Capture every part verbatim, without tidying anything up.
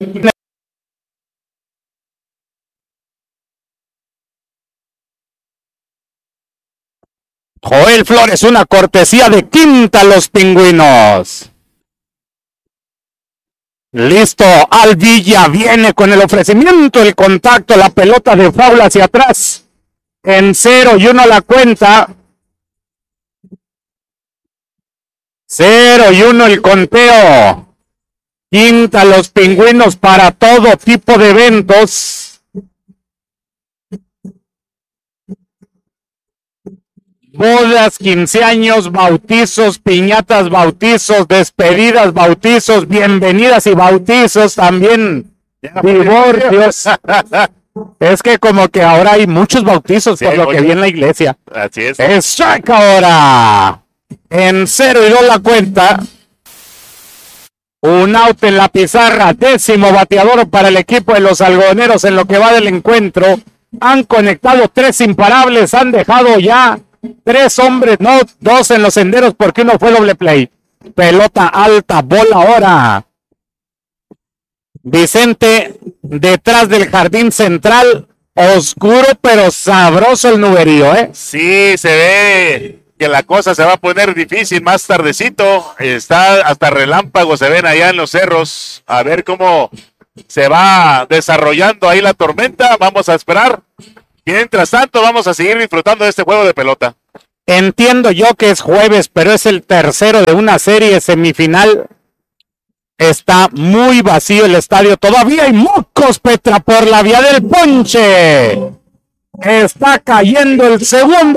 Joel Flores, una cortesía de Quinta Los Pingüinos. Listo, Alvilla viene con el ofrecimiento, el contacto, la pelota de foul hacia atrás. En cero y uno la cuenta. Cero y uno el conteo. Quinta Los Pingüinos para todo tipo de eventos. Bodas, quince años, bautizos, piñatas, bautizos, despedidas, bautizos, bienvenidas y bautizos también. Divorcios. Es que como que ahora hay muchos bautizos, sí, por lo oye, que vi en la iglesia. Así es. Es strike ahora. En cero y dos la cuenta. Un out en la pizarra. Décimo bateador para el equipo de los algodoneros en lo que va del encuentro. Han conectado tres imparables. Han dejado ya tres hombres, no, dos en los senderos porque uno fue doble play. Pelota alta, bola ahora. Vicente detrás del jardín central. Oscuro pero sabroso el nuberío, ¿eh? Sí, se ve que la cosa se va a poner difícil más tardecito. Está hasta relámpagos, se ven allá en los cerros. A ver cómo se va desarrollando ahí la tormenta. Vamos a esperar. Mientras tanto, vamos a seguir disfrutando de este juego de pelota. Entiendo yo que es jueves, pero es el tercero de una serie semifinal. Está muy vacío el estadio. Todavía hay mocos, Petra, por la vía del ponche. Está cayendo el segundo.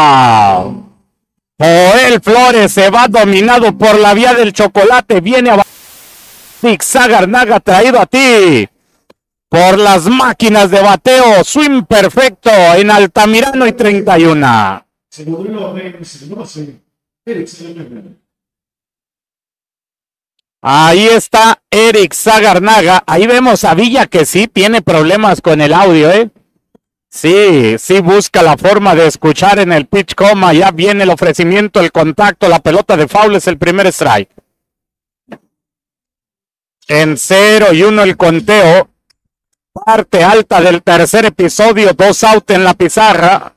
Joel Flores se va dominado por la vía del chocolate. Viene abajo. Zigzag Arnaga traído a ti por las máquinas de bateo. Swing perfecto en Altamirano y treinta y uno. Ahí está Eric Zagarnaga. Ahí vemos a Villa que sí tiene problemas con el audio, ¿eh? Sí, sí busca la forma de escuchar en el pitch coma. Ya viene el ofrecimiento, el contacto, la pelota de foul es el primer strike. En cero y uno el conteo. Parte alta del tercer episodio, dos out en la pizarra.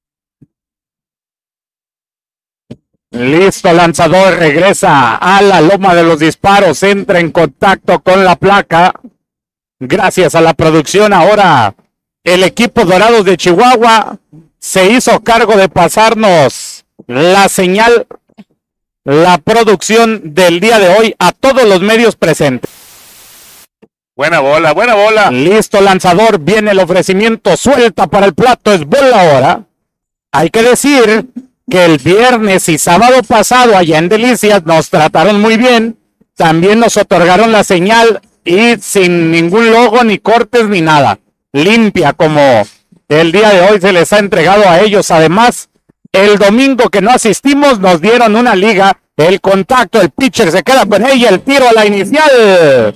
Listo, lanzador, regresa a la loma de los disparos, entra en contacto con la placa. Gracias a la producción ahora, el equipo Dorados de Chihuahua se hizo cargo de pasarnos la señal, la producción del día de hoy a todos los medios presentes. Buena bola, buena bola. Listo, lanzador, viene el ofrecimiento, suelta para el plato, es bola ahora. Hay que decir que el viernes y sábado pasado allá en Delicias nos trataron muy bien, también nos otorgaron la señal y sin ningún logo, ni cortes, ni nada, limpia como el día de hoy se les ha entregado a ellos. Además, el domingo que no asistimos nos dieron una liga, el contacto, el pitcher se queda con ella, el tiro a la inicial.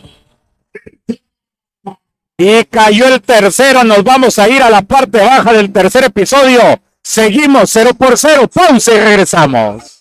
Y cayó el tercero, nos vamos a ir a la parte baja del tercer episodio. Seguimos cero por cero, pausa y regresamos.